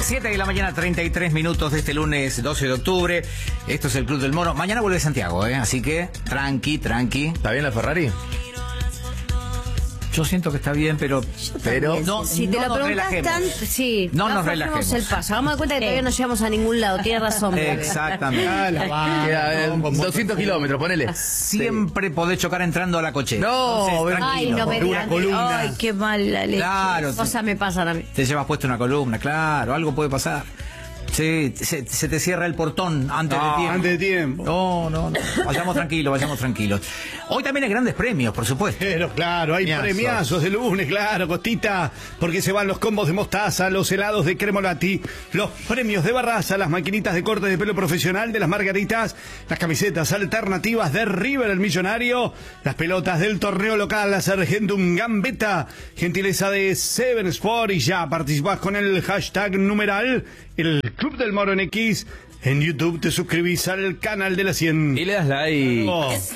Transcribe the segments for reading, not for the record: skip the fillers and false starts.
7 de la mañana, 33 minutos de este lunes 12 de octubre. Esto es el Club del Mono. Mañana vuelve Santiago, así que tranqui. ¿Está bien la Ferrari? Yo siento que está bien, pero no, si te lo preguntas sí, no nos relajemos. El paso. Vamos a dar cuenta que todavía no llegamos a ningún lado. Tienes razón. Exactamente. Queda 200 kilómetros, ponele. Siempre podés chocar entrando a la cochera. No, ay, no me digas. Ay, qué mal la leche. Claro. Cosas me pasan a mí. Te llevas puesto una columna, claro, algo puede pasar. Sí, se te cierra el portón antes de tiempo. Antes de tiempo. No. Vayamos tranquilos. Hoy también hay grandes premios, por supuesto. Pero claro, hay premiazos de lunes, claro, Costita, porque se van los combos de mostaza, los helados de Cremolati, los premios de Barraza, las maquinitas de corte de pelo profesional de las Margaritas, las camisetas alternativas de River el Millonario, las pelotas del torneo local, la Argentum Gambetta, gentileza de Seven Sport, y ya participás con el hashtag numeral el Club del Moro en X. En YouTube te suscribís al canal de la 100 y le das like.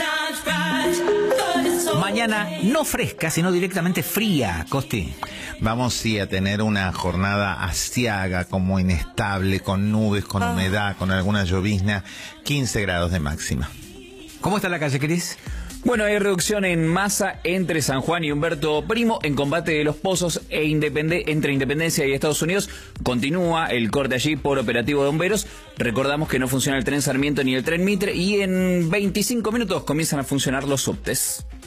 Mañana no fresca, sino directamente fría, Costi. Vamos sí a tener una jornada aciaga, como inestable, con nubes, con humedad, con alguna llovizna, 15 grados de máxima. ¿Cómo está la calle, Cris? Bueno, hay reducción en masa entre San Juan y Humberto Primo en Combate de los Pozos entre Independencia y Estados Unidos. Continúa el corte allí por operativo de bomberos. Recordamos que no funciona el tren Sarmiento ni el tren Mitre y en 25 minutos comienzan a funcionar los subtes.